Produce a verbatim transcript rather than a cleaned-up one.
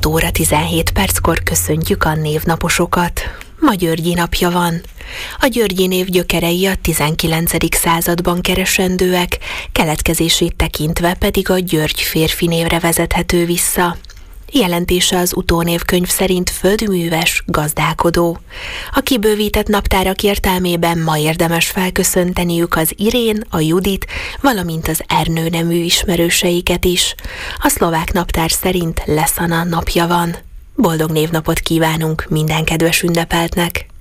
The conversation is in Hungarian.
hat óra tizenhét perckor köszöntjük a névnaposokat. Ma Györgyi napja van. A Györgyi név gyökerei a tizenkilencedik században keresendőek, keletkezését tekintve pedig a György férfi névre vezethető vissza. Jelentése az utónévkönyv szerint földműves, gazdálkodó. A kibővített naptárak értelmében ma érdemes felköszönteniük az Irén, a Judit, valamint az Ernő nemű ismerőseiket is. A szlovák naptár szerint Leszana napja van. Boldog névnapot kívánunk minden kedves ünnepeltnek!